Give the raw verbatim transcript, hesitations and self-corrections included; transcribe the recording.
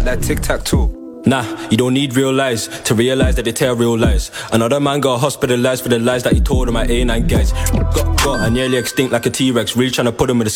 like tic-tac-toe. Nah, you don't need real lies to realise that they tell real lies. Another man got hospitalised for the lies that he told him at A nine guys. Got, got, I nearly extinct like a T-Rex, really trying to put him in the